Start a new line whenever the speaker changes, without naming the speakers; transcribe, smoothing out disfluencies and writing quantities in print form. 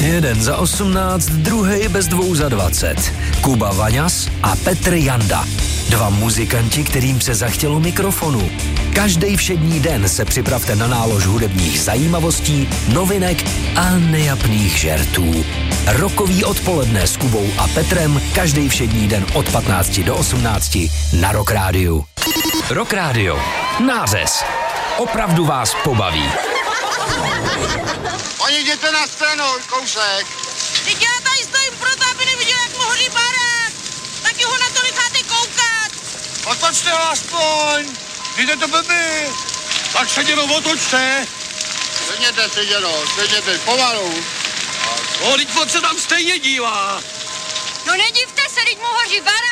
Jeden za 18, druhý bez 2 za 20. Kuba Vaňas a Petr Janda. 2 muzikanti, kterým se zachtělo mikrofonu. Každý všední den se připravte na nálož hudebních zajímavostí, novinek a nejapných žertů. Rokový odpoledne s Kubou a Petrem každý všední den od 15 do 18 na Rock Rádiu. Rock Rádio. Nářez. Opravdu vás pobaví.
Oni jděte na stranu, kousek.
Teď já tady stojím proto, aby neviděl, jak mu hoří barák. Taky ho na to necháte koukat.
Otočte ho aspoň. Jděte to blbý. Tak se dělo, otočte. Sedněte, pomalu.
No, teď on se tam stejně dívá.
No nedivte se, teď mu hoří barák.